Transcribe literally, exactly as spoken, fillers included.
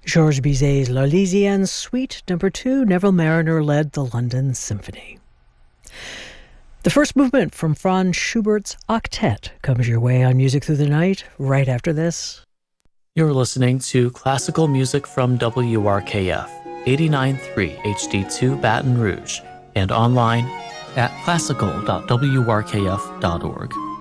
Georges Bizet's L'Arlésienne Suite Number two, Neville Marriner led the London Symphony. The first movement from Franz Schubert's Octet comes your way on Music Through the Night right after this. You're listening to classical music from W R K F, eighty-nine point three H D two Baton Rouge, and online at classical dot w r k f dot org.